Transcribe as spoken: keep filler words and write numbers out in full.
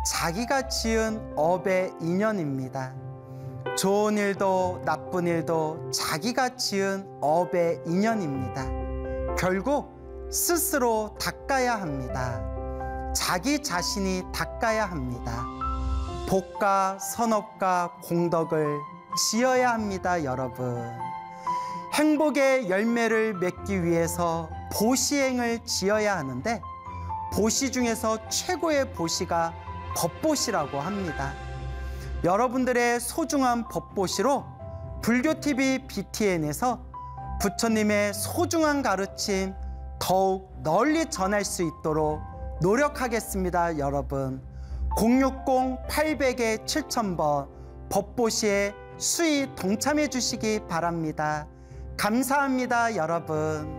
자기가 지은 업의 인연입니다. 좋은 일도 나쁜 일도 자기가 지은 업의 인연입니다. 결국 스스로 닦아야 합니다. 자기 자신이 닦아야 합니다. 복과 선업과 공덕을 지어야 합니다, 여러분. 행복의 열매를 맺기 위해서 보시행을 지어야 하는데 보시 중에서 최고의 보시가 법보시라고 합니다. 여러분들의 소중한 법보시로 불교티비 비티엔에서 부처님의 소중한 가르침 더욱 널리 전할 수 있도록 노력하겠습니다, 여러분. 공육공 팔공공 칠천 번 법보시에 수히 동참해 주시기 바랍니다. 감사합니다, 여러분.